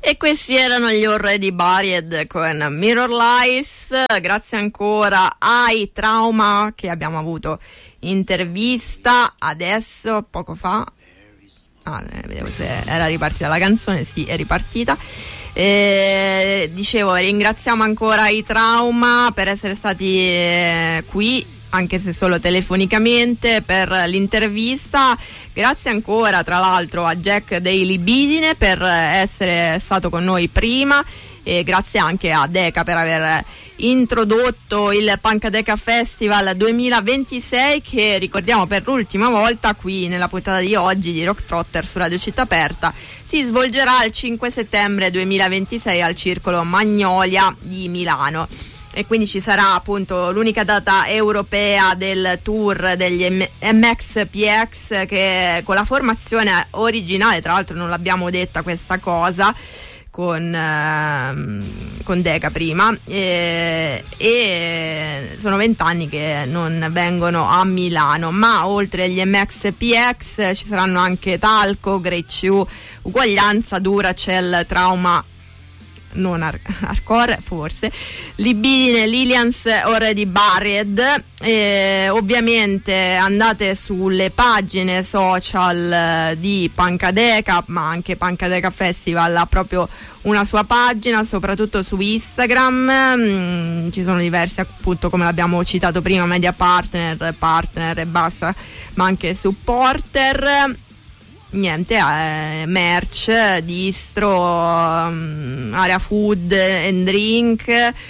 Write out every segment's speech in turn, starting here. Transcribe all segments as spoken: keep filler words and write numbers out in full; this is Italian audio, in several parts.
E questi erano gli Already Buried con Mirror Lies. Grazie ancora ai Trauma che abbiamo avuto intervista adesso, poco fa. Ah, vedevo se era ripartita la canzone. Sì, è ripartita. Eh, dicevo, ringraziamo ancora i Trauma per essere stati eh, qui, anche se solo telefonicamente, per l'intervista. Grazie ancora tra l'altro a Jack dei Libidine per essere stato con noi prima, e grazie anche a Deca per aver introdotto il Pancadeca Festival duemilaventisei, che ricordiamo per l'ultima volta qui nella puntata di oggi di Rock Trotter su Radio Città Aperta. Si svolgerà il cinque settembre duemilaventisei al Circolo Magnolia di Milano. E quindi ci sarà appunto l'unica data europea del tour degli M X P X, che con la formazione originale, tra l'altro non l'abbiamo detta questa cosa con, ehm, con Deca prima, e, e sono vent'anni che non vengono a Milano. Ma oltre agli M X P X ci saranno anche Talco, Great Shoe, Uguaglianza, Duracell, Trauma non ar- hardcore forse, Libidine, Lilians, Already Buried. E ovviamente andate sulle pagine social di Pancadeca, ma anche Pancadeca Festival ha proprio una sua pagina, soprattutto su Instagram. Mm, ci sono diversi, appunto, come l'abbiamo citato prima, media partner, partner e basta, ma anche supporter. Niente, eh, merch, distro, um, area food and drink,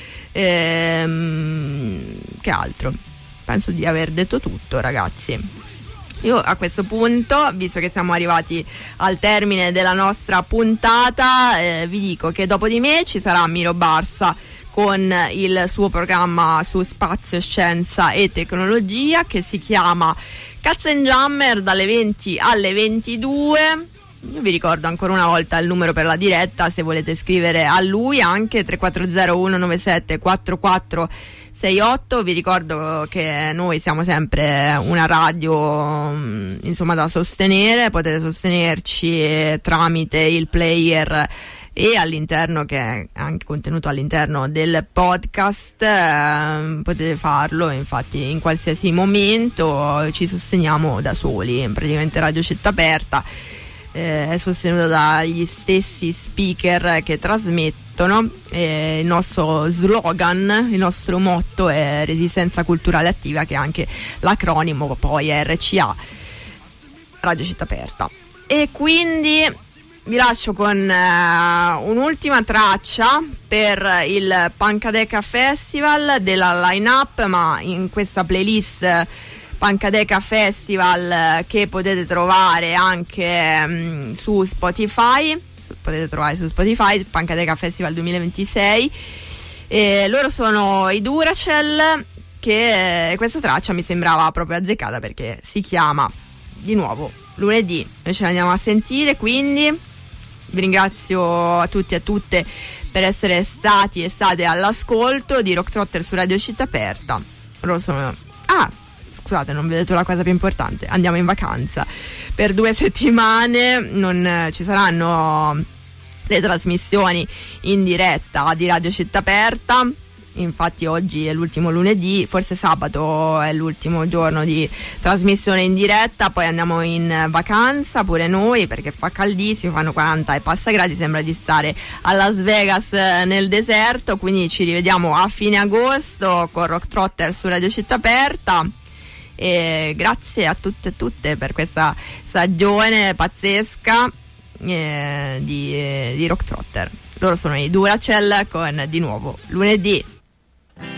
ehm, che altro? Penso di aver detto tutto, ragazzi. Io a questo punto, visto che siamo arrivati al termine della nostra puntata, eh, vi dico che dopo di me ci sarà Miro Barsa con il suo programma su spazio, scienza e tecnologia, che si chiama Katzenjammer, dalle venti alle ventidue. Io vi ricordo ancora una volta il numero per la diretta, se volete scrivere a lui, anche tre quattro zero uno nove sette quattro quattro sei otto. Vi ricordo che noi siamo sempre una radio, insomma, da sostenere. Potete sostenerci tramite il player e all'interno, che è anche contenuto all'interno del podcast, eh, potete farlo infatti in qualsiasi momento. Ci sosteniamo da soli, praticamente Radio Città Aperta eh, è sostenuta dagli stessi speaker che trasmettono. Eh, il nostro slogan, il nostro motto è Resistenza Culturale Attiva, che è anche l'acronimo poi è R C A, Radio Città Aperta. E quindi vi lascio con uh, un'ultima traccia per il Pancadeca Festival della line-up, ma in questa playlist Pancadeca Festival che potete trovare anche um, su Spotify, potete trovare su Spotify Pancadeca Festival duemilaventisei. E loro sono i Duracell, che eh, questa traccia mi sembrava proprio azzeccata perché si chiama di nuovo Lunedì. Noi ce l'andiamo a sentire, quindi vi ringrazio a tutti e a tutte per essere stati e state all'ascolto di Rock Trotter su Radio Città Aperta. Loro sono... Ah, scusate, non vi ho detto la cosa più importante. Andiamo in vacanza per due settimane, non ci saranno le trasmissioni in diretta di Radio Città Aperta. Infatti oggi è l'ultimo lunedì, forse sabato è l'ultimo giorno di trasmissione in diretta, poi andiamo in vacanza pure noi perché fa caldissimo, fanno quaranta e passa gradi, sembra di stare a Las Vegas nel deserto. Quindi ci rivediamo a fine agosto con Rock Trotter su Radio Città Aperta. E grazie a tutte e tutte per questa stagione pazzesca eh, di, eh, di Rock Trotter. Loro sono i Duracell con di nuovo Lunedì.